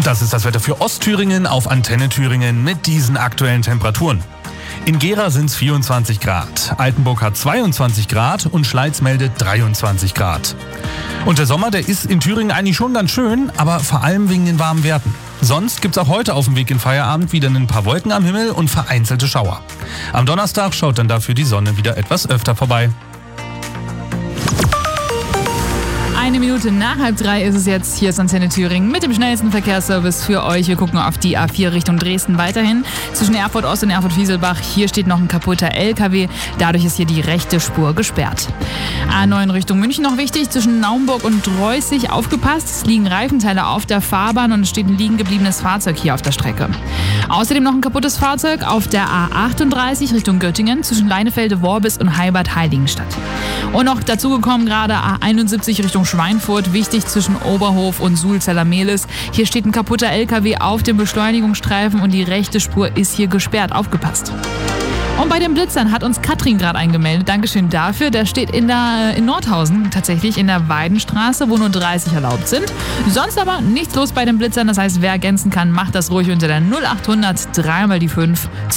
Und das ist das Wetter für Ostthüringen auf Antenne Thüringen mit diesen aktuellen Temperaturen. In Gera sind es 24 Grad, Altenburg hat 22 Grad und Schleiz meldet 23 Grad. Und der Sommer, der ist in Thüringen eigentlich schon ganz schön, aber vor allem wegen den warmen Werten. Sonst gibt's auch heute auf dem Weg in Feierabend wieder ein paar Wolken am Himmel und vereinzelte Schauer. Am Donnerstag schaut dann dafür die Sonne wieder etwas öfter vorbei. 1 Minute nach 2:30 ist es jetzt. Hier ist Antenne Thüringen mit dem schnellsten Verkehrsservice für euch. Wir gucken auf die A4 Richtung Dresden weiterhin. Zwischen Erfurt Ost und Erfurt Wieselbach. Hier steht noch ein kaputter LKW. Dadurch ist hier die rechte Spur gesperrt. A9 Richtung München noch wichtig. Zwischen Naumburg und Reußig aufgepasst. Es liegen Reifenteile auf der Fahrbahn und es steht ein liegen gebliebenes Fahrzeug hier auf der Strecke. Außerdem noch ein kaputtes Fahrzeug auf der A38 Richtung Göttingen. Zwischen Leinefelde, Worbis und Heibad-Heiligenstadt. Und noch dazugekommen gerade A71 Richtung Schweinfurt, wichtig zwischen Oberhof und Sulzeller-Mehlis. Hier steht ein kaputter LKW auf dem Beschleunigungsstreifen und die rechte Spur ist hier gesperrt. Aufgepasst. Und bei den Blitzern hat uns Katrin gerade eingemeldet. Dankeschön dafür. Der steht in Nordhausen, tatsächlich in der Weidenstraße, wo nur 30 erlaubt sind. Sonst aber nichts los bei den Blitzern. Das heißt, wer ergänzen kann, macht das ruhig unter der 0800 3 mal die 5